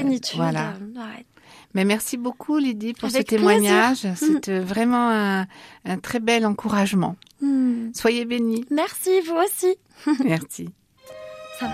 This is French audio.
plénitude. Voilà. Ouais. Mais merci beaucoup Lydie pour Avec ce témoignage. plaisir. C'est vraiment un très bel encouragement. Soyez bénis. Merci, vous aussi. Merci.